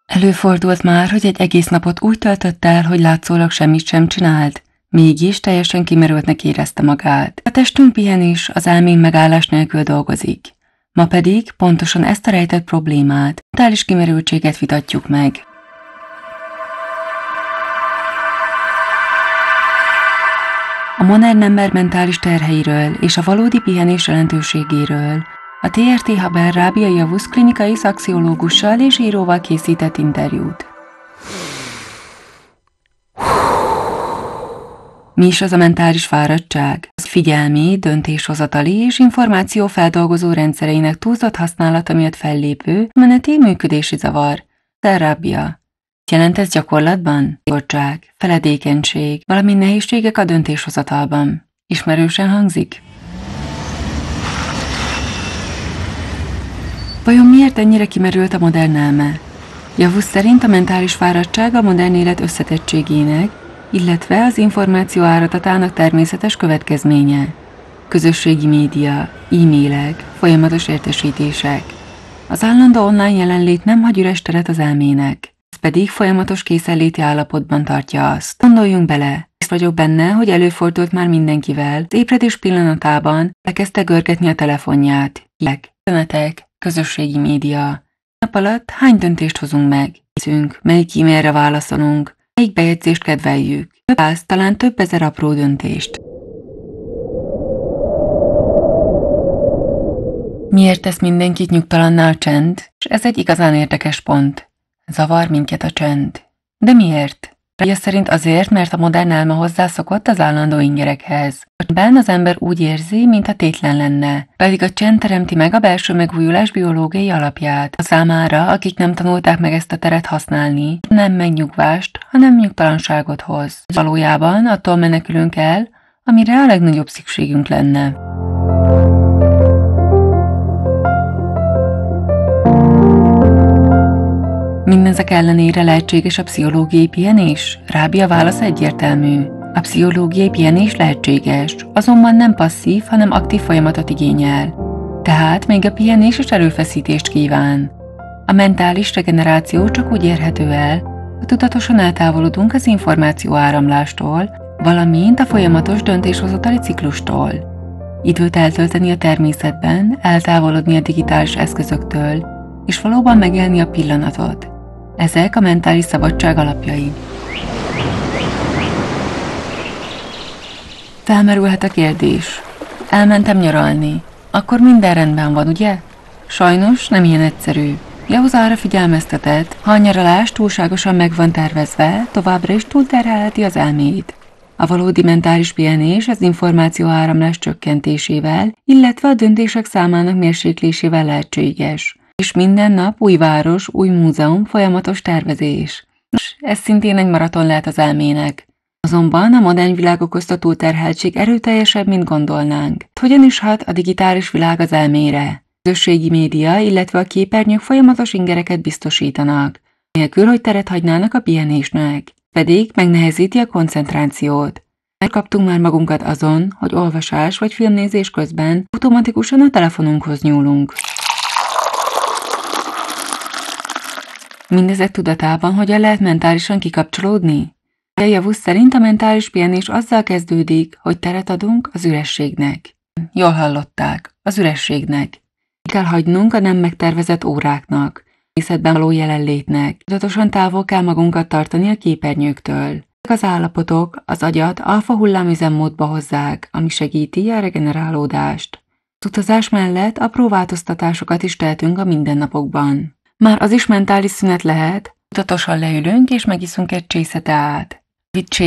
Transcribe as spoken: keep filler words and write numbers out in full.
Előfordult már, hogy egy egész napot úgy töltött el, hogy látszólag semmit sem csinált, mégis teljesen kimerültnek érezte magát. A testünk pihenés, az elménk megállás nélkül dolgozik. Ma pedig pontosan ezt a rejtett problémát, mentális kimerültséget vitatjuk meg. A modern ember mentális terheiről és a valódi pihenés jelentőségéről a té er té Haber Rábia Javusz klinikai szaxiológussal és íróval készített interjút. Mi is az a mentális fáradtság? Az figyelmi, döntéshozatali és információfeldolgozó rendszereinek túlzott használata miatt fellépő meneti működési zavar. Rábia. Jelent ez gyakorlatban? Gyorság, feledékenység, valamint nehézségek a döntéshozatalban. Ismerősen hangzik? Vajon miért ennyire kimerült a modern elme? Javusz szerint a mentális fáradtság a modern élet összetettségének, illetve az információ áradatának természetes következménye. Közösségi média, e-mailek, folyamatos értesítések. Az állandó online jelenlét nem hagy üres teret az elmének, ez pedig folyamatos készenléti állapotban tartja azt. Gondoljunk bele, hisz vagyok benne, hogy előfordult már mindenkivel, az ébredés pillanatában elkezdte görgetni a telefonját. Hírek, üzenetek, közösségi média. Nap alatt hány döntést hozunk meg? Hiszünk, melyik e-mailre válaszolunk, melyik bejegyzést kedveljük. Több száz, talán több ezer apró döntést. Miért tesz mindenkit nyugtalanná a csend? És ez egy igazán érdekes pont. Zavar minket a csend. De miért? Rábia szerint azért, mert a modern elme hozzászokott az állandó ingerekhez. A csendben az ember úgy érzi, mintha tétlen lenne, pedig a csend teremti meg a belső megújulás biológiai alapját. A számára, akik nem tanulták meg ezt a teret használni, nem megnyugvást, hanem nyugtalanságot hoz. Valójában attól menekülünk el, amire a legnagyobb szükségünk lenne. Mindezek ellenére lehetséges a pszichológiai pihenés? Rábia válasz egyértelmű. A pszichológiai pihenés lehetséges, azonban nem passzív, hanem aktív folyamatot igényel. Tehát még a pihenés is erőfeszítést kíván. A mentális regeneráció csak úgy érhető el, hogy tudatosan eltávolodunk az információ áramlástól, valamint a folyamatos döntéshozatali ciklustól. Időt eltölteni a természetben, eltávolodni a digitális eszközöktől, és valóban megélni a pillanatot. Ezek a mentális szabadság alapjai. Felmerülhet a kérdés. Elmentem nyaralni. Akkor minden rendben van, ugye? Sajnos nem ilyen egyszerű. Javusz arra figyelmeztetett, ha a nyaralás túlságosan meg van tervezve, továbbra is túlterhelheti az elmét. A valódi mentális pihenés az információ áramlás csökkentésével, illetve a döntések számának mérséklésével lehetséges. És minden nap új város, új múzeum, folyamatos tervezés. Nos, ez szintén egy maraton lehet az elmének. Azonban a modern világ okozta túlterheltség erőteljesebb, mint gondolnánk. Hogyan is hat a digitális világ az elmére? A közösségi média, illetve a képernyők folyamatos ingereket biztosítanak, nélkül, hogy teret hagynának a pihenésnek. Pedig megnehezíti a koncentrációt. Megkaptunk már magunkat azon, hogy olvasás vagy filmnézés közben automatikusan a telefonunkhoz nyúlunk. Mindezek tudatában hogyan lehet mentálisan kikapcsolódni? A Javusz szerint a mentális pihenés azzal kezdődik, hogy teret adunk az ürességnek. Jól hallották, az ürességnek. Ki kell hagynunk a nem megtervezett óráknak, természetben való jelenlétnek. Tudatosan távol kell magunkat tartani a képernyőktől. Ezek az állapotok az agyat alfa hullámüzemmódba hozzák, ami segíti a regenerálódást. Az utazás mellett apró változtatásokat is tehetünk a mindennapokban. Már az is mentális szünet lehet, tudatosan leülünk és megiszunk egy csésze teát. Viccsé